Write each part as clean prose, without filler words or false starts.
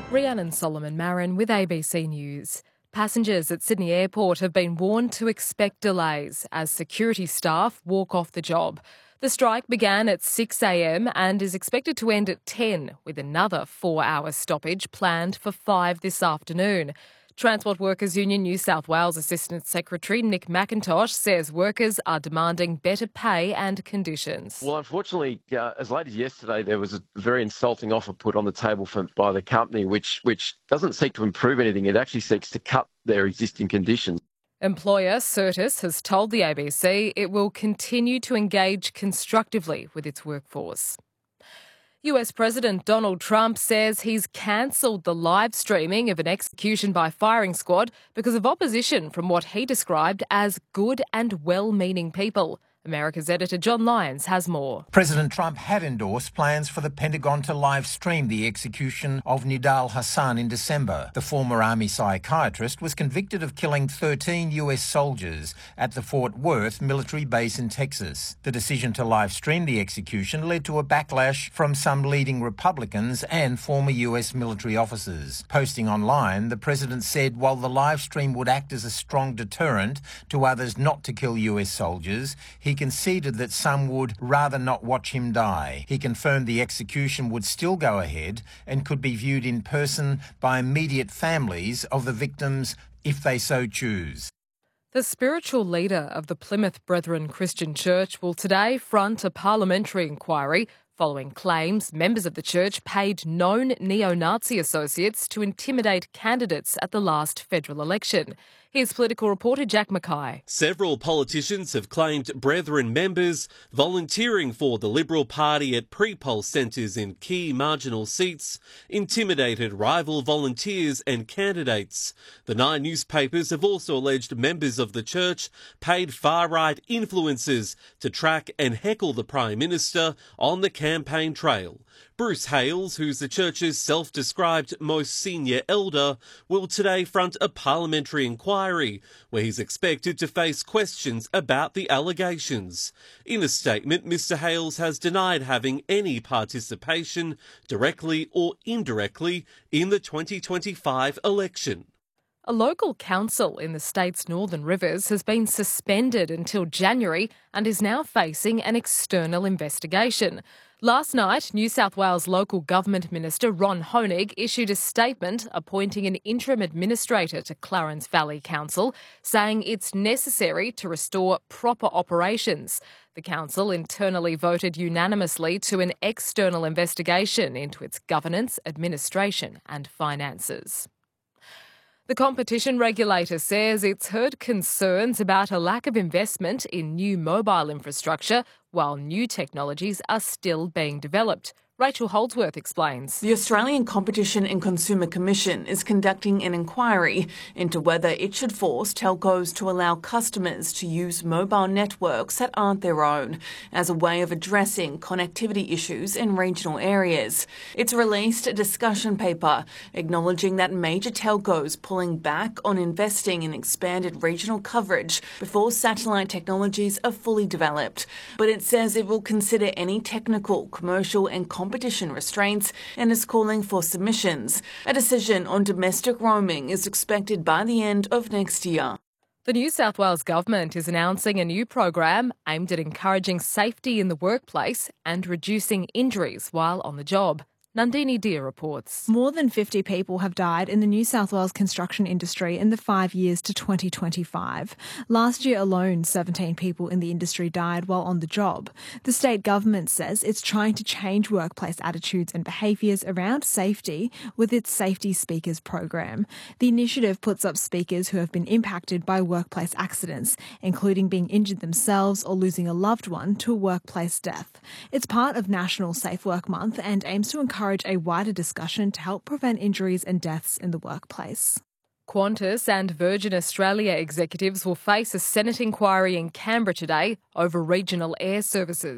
Rhiannon Solomon Marin with ABC News. Passengers at Sydney Airport have been warned to expect delays as security staff walk off the job. The strike began at 6 a.m. and is expected to end at 10, with another 4-hour stoppage planned for 5 this afternoon. Transport Workers Union New South Wales Assistant Secretary Nick McIntosh says workers are demanding better pay and conditions. Well, unfortunately, as late as yesterday, there was a very insulting offer put on the table by the company, which doesn't seek to improve anything. It actually seeks to cut their existing conditions. Employer Certis has told the ABC it will continue to engage constructively with its workforce. US President Donald Trump says he's cancelled the live streaming of an execution by firing squad because of opposition from what he described as good and well-meaning people. America's editor John Lyons has more. President Trump had endorsed plans for the Pentagon to live stream the execution of Nidal Hasan in December. The former Army psychiatrist was convicted of killing 13 US soldiers at the Fort Worth military base in Texas. The decision to live stream the execution led to a backlash from some leading Republicans and former US military officers. Posting online, the president said while the live stream would act as a strong deterrent to others not to kill US soldiers, he conceded that some would rather not watch him die. He confirmed the execution would still go ahead and could be viewed in person by immediate families of the victims if they so choose. The spiritual leader of the Plymouth Brethren Christian Church will today front a parliamentary inquiry following claims members of the church paid known neo-Nazi associates to intimidate candidates at the last federal election. Here's political reporter Jack Mackay. Several politicians have claimed Brethren members volunteering for the Liberal Party at pre-poll centres in key marginal seats intimidated rival volunteers and candidates. The 9 newspapers have also alleged members of the church paid far-right influencers to track and heckle the Prime Minister on the campaign trail. Bruce Hales, who's the church's self-described most senior elder, will today front a parliamentary inquiry where he's expected to face questions about the allegations. In a statement, Mr Hales has denied having any participation, directly or indirectly, in the 2025 election. A local council in the state's Northern Rivers has been suspended until January and is now facing an external investigation. Last night, New South Wales Local Government Minister Ron Honig issued a statement appointing an interim administrator to Clarence Valley Council, saying it's necessary to restore proper operations. The council internally voted unanimously to an external investigation into its governance, administration and finances. The competition regulator says it's heard concerns about a lack of investment in new mobile infrastructure while new technologies are still being developed. Rachel Holdsworth explains. The Australian Competition and Consumer Commission is conducting an inquiry into whether it should force telcos to allow customers to use mobile networks that aren't their own as a way of addressing connectivity issues in regional areas. It's released a discussion paper acknowledging that major telcos pulling back on investing in expanded regional coverage before satellite technologies are fully developed. But it says it will consider any technical, commercial and competition restraints and is calling for submissions. A decision on domestic roaming is expected by the end of next year. The New South Wales Government is announcing a new program aimed at encouraging safety in the workplace and reducing injuries while on the job. Nandini Deer reports. More than 50 people have died in the New South Wales construction industry in the 5 years to 2025. Last year alone, 17 people in the industry died while on the job. The state government says it's trying to change workplace attitudes and behaviours around safety with its Safety Speakers program. The initiative puts up speakers who have been impacted by workplace accidents, including being injured themselves or losing a loved one to a workplace death. It's part of National Safe Work Month and aims to encourage a wider discussion to help prevent injuries and deaths in the workplace. Qantas and Virgin Australia executives will face a Senate inquiry in Canberra today over regional air services.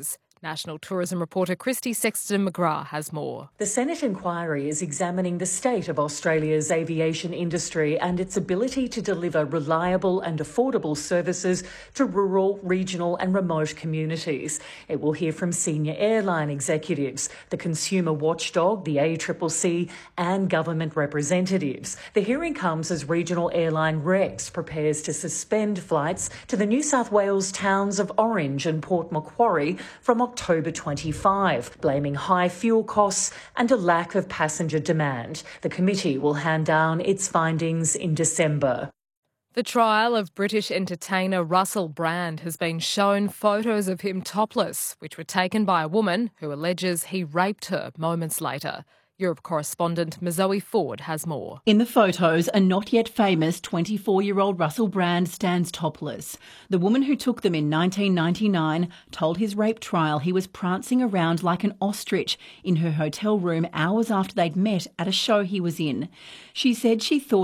National tourism reporter Christy Sexton-McGrath has more. The Senate inquiry is examining the state of Australia's aviation industry and its ability to deliver reliable and affordable services to rural, regional and remote communities. It will hear from senior airline executives, the consumer watchdog, the ACCC and government representatives. The hearing comes as regional airline Rex prepares to suspend flights to the New South Wales towns of Orange and Port Macquarie from October 25, blaming high fuel costs and a lack of passenger demand. The committee will hand down its findings in December. The trial of British entertainer Russell Brand has been shown photos of him topless, which were taken by a woman who alleges he raped her moments later. Europe correspondent Mazoe Ford has more. In the photos, a not yet famous 24-year-old Russell Brand stands topless. The woman who took them in 1999 told his rape trial he was prancing around like an ostrich in her hotel room hours after they'd met at a show he was in. She said she thought